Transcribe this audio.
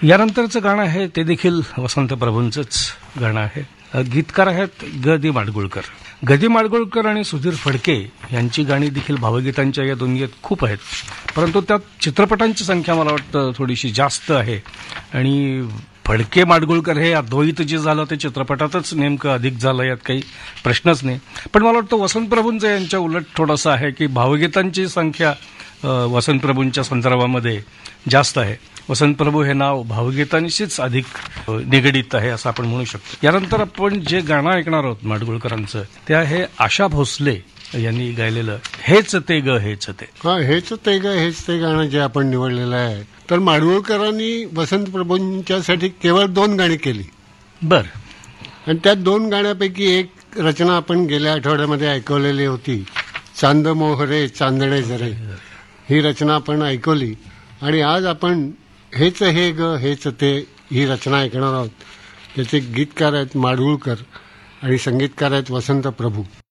यानंतरचं गाणं आहे ते देखील वसंत प्रभूंचंच गाणं आहे. गीतकार आहेत ग दी माडगुळकर. ग दी माडगुळकर आणि सुधीर फडके यांची गाणी देखील भावगीतांच्या या दुनियेत खूप आहेत, परंतु त्यात चित्रपटांची संख्या मला वाटतं थोडीशी जास्त आहे. आणि फडके माडगुळकर हे अद्वैत जे झालं ते चित्रपटातच नेमकं अधिक झालं, यात काही प्रश्नच नाही. पण मला वाटतं वसंत प्रभूंचं यांच्या उलट थोडंसं आहे की भावगीतांची संख्या वसंत प्रभूंच्या संदर्भामध्ये जास्त आहे. वसंत प्रभू हे नाव भावगीतांशीच अधिक निगडीत आहे असं आपण म्हणू शकतो. यानंतर आपण जे गाणं ऐकणार आहोत माडगुळकरांचं ते आहे आशा भोसले यांनी गायलेलं हेच ते ग हेच ते. हेच ते ग हेच ते गाणं जे आपण निवडलेलं आहे, तर माडगुळकरांनी वसंत प्रभूंच्यासाठी केवळ 2 गाणी केली. बर. आणि त्या 2 गाण्यापैकी एक रचना आपण गेल्या आठवड्यामध्ये ऐकवलेली होती, चांद मोहरे चांदणे जरे. ही रचना आपण ऐकवली आणि आज आपण हेच हे ग हेच ते ही रचना ऐकणार आहोत. त्याचे गीतकार आहेत माडगुळकर आणि संगीतकार आहेत वसंत प्रभू.